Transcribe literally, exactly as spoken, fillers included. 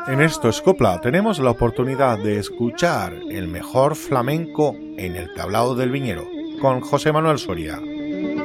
En Esto es Copla tenemos la oportunidad de escuchar el mejor flamenco en el tablao del viñero con José Manuel Soria.